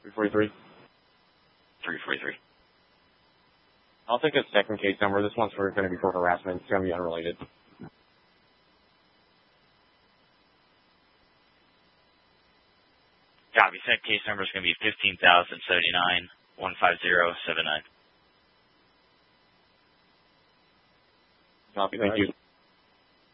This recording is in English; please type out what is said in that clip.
343. 343. I'll take a second case number. This one's going to be for harassment. It's going to be unrelated. Copy. Second case number is going to be 15,079 15079. Copy. Thank you.